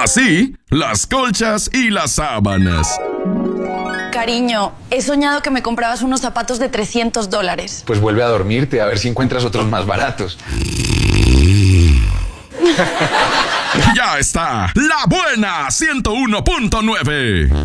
Así, las colchas y las sábanas. Cariño, he soñado que me comprabas unos zapatos de $300. Pues vuelve a dormirte, a ver si encuentras otros más baratos. Ya está, La Buena 101.9.